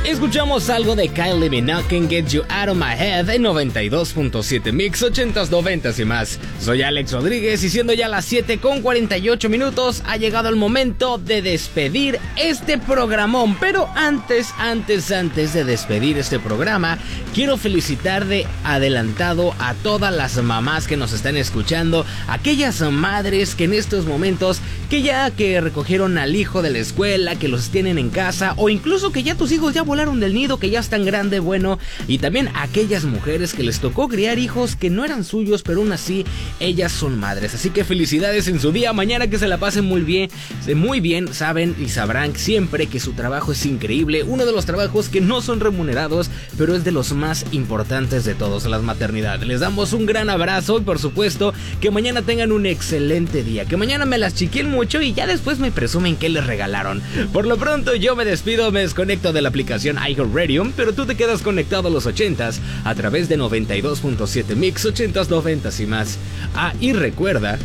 Escuchamos algo de Kylie Minogue en Get You Out of My Head en 92.7 Mix, 80s, 90s y más. Soy Alex Rodríguez y siendo ya las 7:48 ha llegado el momento de despedir este programón. Pero antes de despedir este programa, quiero felicitar de adelantado a todas las mamás que nos están escuchando, aquellas madres que en estos momentos que recogieron al hijo de la escuela, que los tienen en casa, o incluso que ya tus hijos ya volaron del nido, que ya están grandes, bueno, y también aquellas mujeres que les tocó criar hijos que no eran suyos, pero aún así ellas son madres. Así que felicidades en su día, mañana que se la pasen muy bien, saben y sabrán siempre que su trabajo es increíble, uno de los trabajos que no son remunerados, pero es de los más importantes de todos, las maternidades. Les damos un gran abrazo y por supuesto que mañana tengan un excelente día, que mañana me las chiquien mucho y ya después me presumen que les regalaron. Por lo pronto yo me despido, me desconecto de la aplicación iHeartRadio, pero tú te quedas conectado a los 80s a través de 92.7 Mix, 80s, 90s y más. Y recuerda,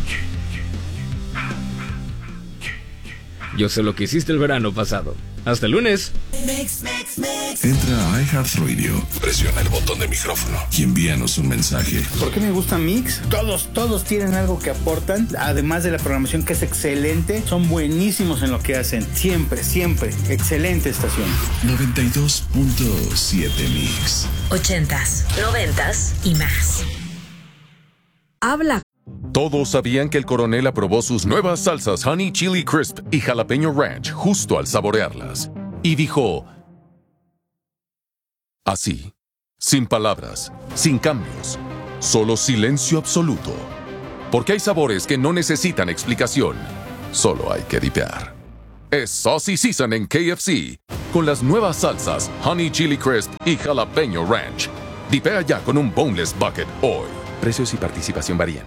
yo sé lo que hiciste el verano pasado. Hasta el lunes. Entra a iHeartRadio, presiona el botón de micrófono y envíanos un mensaje. ¿Por qué me gusta Mix? Todos tienen algo que aportan, además de la programación que es excelente, son buenísimos en lo que hacen, siempre, excelente estación. 92.7 Mix. 80s, 90s y más. Habla. Todos sabían que el coronel aprobó sus nuevas salsas Honey Chili Crisp y Jalapeño Ranch justo al saborearlas. Y dijo... así, sin palabras, sin cambios, solo silencio absoluto. Porque hay sabores que no necesitan explicación, solo hay que dipear. Es Saucy Season en KFC, con las nuevas salsas Honey Chili Crisp y Jalapeño Ranch. Dipea ya con un Boneless Bucket hoy. Precios y participación varían.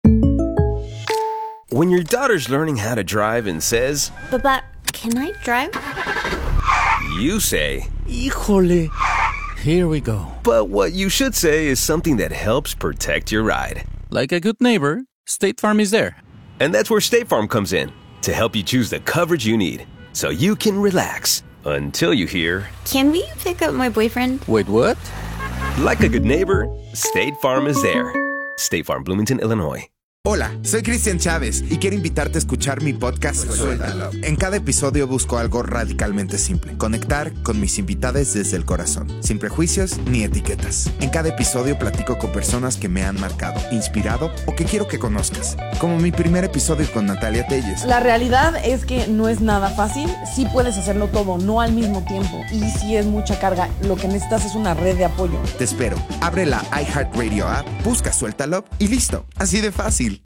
When your daughter's learning how to drive and says, Papa, can I drive? You say, Híjole. Here we go. but what you should say is something that helps protect your ride. Like a good neighbor, State Farm is there. And that's where State Farm comes in, to help you choose the coverage you need, so you can relax until you hear, Can we pick up my boyfriend? Wait, what? like a good neighbor, State Farm is there. State Farm, Bloomington, Illinois. Hola, soy Cristian Chávez y quiero invitarte a escuchar mi podcast Suéltalo. En cada episodio busco algo radicalmente simple: conectar con mis invitados desde el corazón, sin prejuicios ni etiquetas. En cada episodio platico con personas que me han marcado, inspirado o que quiero que conozcas, como mi primer episodio con Natalia Telles. La realidad es que no es nada fácil, sí puedes hacerlo todo, no al mismo tiempo, y sí es mucha carga, lo que necesitas es una red de apoyo. Te espero, abre la iHeartRadio app, busca Suéltalo y listo, así de fácil.